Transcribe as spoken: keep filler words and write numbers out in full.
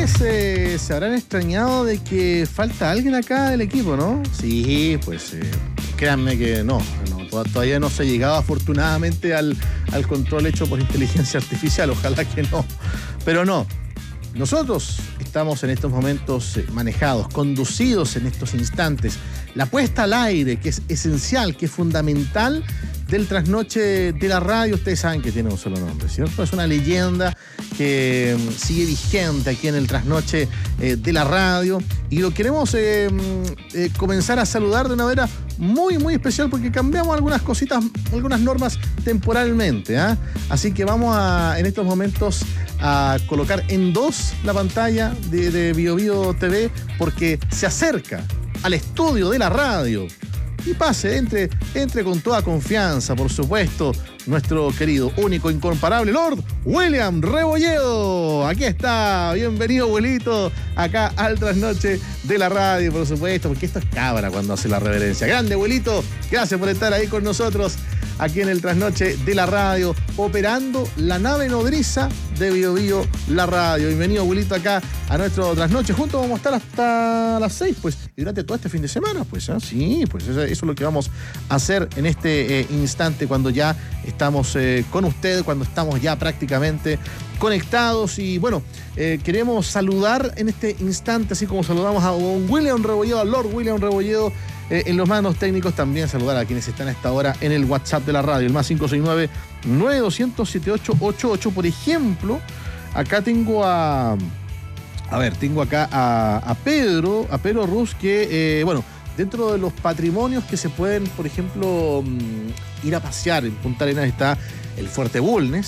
ustedes eh, se habrán extrañado de que falta alguien acá del equipo, ¿no? Sí, pues eh, créanme que no, no, todavía no se ha llegado afortunadamente al, al control hecho por inteligencia artificial, ojalá que no, pero no. Nosotros estamos en estos momentos manejados, conducidos en estos instantes. La puesta al aire, que es esencial, que es fundamental del trasnoche de la radio, ustedes saben que tiene un solo nombre, ¿cierto? Es una leyenda que sigue vigente aquí en el trasnoche eh, de la radio y lo queremos eh, eh, comenzar a saludar de una manera muy, muy especial porque cambiamos algunas cositas, algunas normas temporalmente, ¿eh? Así que vamos a, en estos momentos a colocar en dos la pantalla de, de Bio Bio T V porque se acerca al estudio de la radio. Y pase, entre, entre con toda confianza, por supuesto, nuestro querido, único, incomparable Lord William Rebolledo. Aquí está, bienvenido, abuelito, acá al trasnoche de la radio, por supuesto, porque esto es cabra cuando hace la reverencia. Grande, abuelito, gracias por estar ahí con nosotros, aquí en el trasnoche de la radio, operando la nave nodriza de Bio Bio la radio. Bienvenido, abuelito, acá a nuestro trasnoche. Juntos vamos a estar hasta las seis, pues, y durante todo este fin de semana, pues, ¿eh? Sí, pues eso, eso es lo que vamos a hacer en este eh, instante cuando ya estamos eh, con usted, cuando estamos ya prácticamente conectados. Y bueno, eh, queremos saludar en este instante, así como saludamos a don William Rebolledo, a Lord William Rebolledo, Eh, en los mandos técnicos, también saludar a quienes están a esta hora en el WhatsApp de la radio, el más cinco seis nueve, nueve dos cero cero, siete ocho ocho ocho. Por ejemplo, acá tengo a... A ver, tengo acá a, a Pedro, a Pedro Ruz, que, eh, bueno, dentro de los patrimonios que se pueden, por ejemplo, ir a pasear en Punta Arenas está el Fuerte Bulnes.